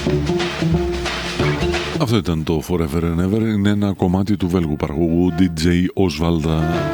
Αυτό ήταν το Forever and Ever. Είναι ένα κομμάτι του Βέλγου παραγωγού DJ Oswald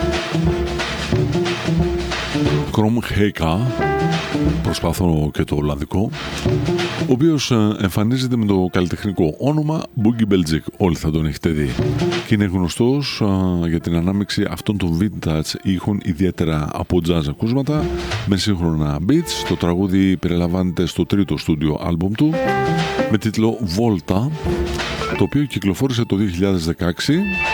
Kromheka, προσπαθώ και το Ολλανδικό, ο οποίος εμφανίζεται με το καλλιτεχνικό όνομα Boogie Belgic. Όλοι θα τον έχετε δει και είναι γνωστός για την ανάμειξη αυτών των vintage ήχων, ιδιαίτερα από jazz ακούσματα με σύγχρονα beats. Το τραγούδι περιλαμβάνεται στο τρίτο στούντιο άλμπουμ του με τίτλο Volta, το οποίο κυκλοφόρησε το 2016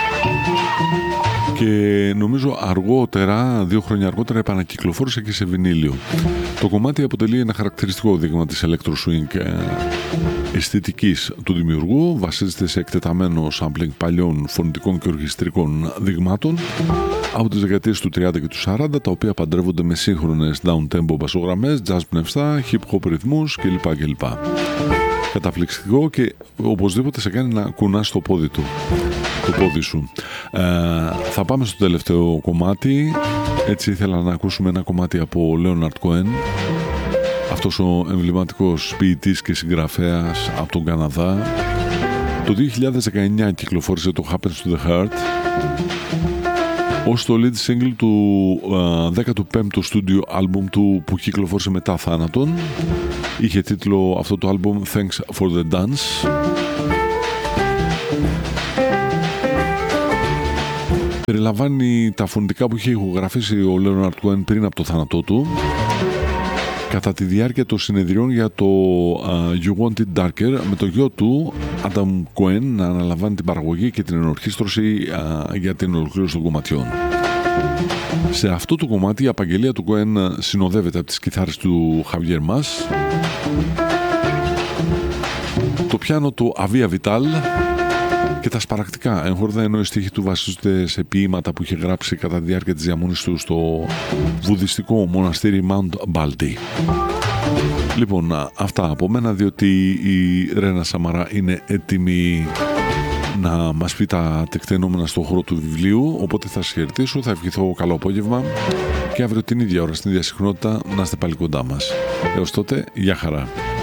και νομίζω αργότερα, 2 χρόνια αργότερα, επανακυκλοφόρησε και σε βινίλιο. Το κομμάτι αποτελεί ένα χαρακτηριστικό δείγμα της electro swing αισθητικής του δημιουργού. Βασίζεται σε εκτεταμένο sampling παλιών φωνητικών και ορχιστρικών δειγμάτων από τις δεκαετίες του 30 και του 40, τα οποία παντρεύονται με σύγχρονες down-tempo μπασογραμμές, jazz πνευστά, hip-hop ρυθμούς κλπ. Καταπληκτικό και οπωσδήποτε σε κάνει να κουνάς το πόδι σου. Θα πάμε στο τελευταίο κομμάτι. Έτσι ήθελα να ακούσουμε ένα κομμάτι από Leonard Cohen, αυτός ο εμβληματικός ποιητής και συγγραφέας από τον Καναδά. Το 2019 κυκλοφόρησε το Happens to the Heart ως το lead single του 15ου στούντιο άλμπουμ του, που κυκλοφόρησε μετά θάνατον. Είχε τίτλο αυτό το άλμπουμ Thanks for the Dance. Περιλαμβάνει τα φωνητικά που είχε ηχογραφήσει ο Leonard Cohen πριν από το θάνατό του, κατά τη διάρκεια των συνεδριών για το You Want It Darker, με το γιο του Adam Cohen να αναλαμβάνει την παραγωγή και την ενορχήστρωση για την ολοκλήρωση των κομματιών. Σε αυτό το κομμάτι η απαγγελία του Cohen συνοδεύεται από τις κιθάρες του Javier Mas, το πιάνο του Avia Vital και τα σπαρακτικά έγχορδα, ενώ οι στίχοι του βασίζονται σε ποίηματα που είχε γράψει κατά τη διάρκεια της διαμονής του στο βουδιστικό μοναστήρι Mount Baldy. Λοιπόν, αυτά από μένα, διότι η Ρένα Σαμαρά είναι έτοιμη να μας πει τα τεκτενόμενα στον χώρο του βιβλίου, οπότε θα σας χαιρετήσω, θα ευχηθώ καλό απόγευμα και αύριο την ίδια ώρα στην ίδια συχνότητα να είστε πάλι κοντά μας. Έως τότε, γεια χαρά.